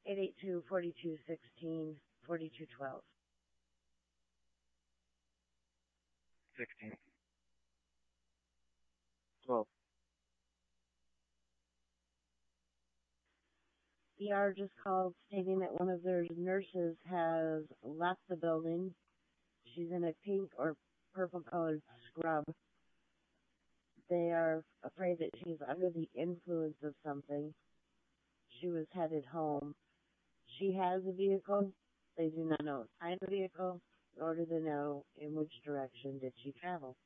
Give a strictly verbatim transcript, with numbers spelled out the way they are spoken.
eight eight two, four two one six, four two one two. sixteen. twelve. E R just called stating that one of their nurses has left the building. She's in a pink or purple colored scrub. They are afraid that she's under the influence of something. She was headed home. She has a vehicle. They do not know the kind of vehicle, nor do they know in which direction did she travel.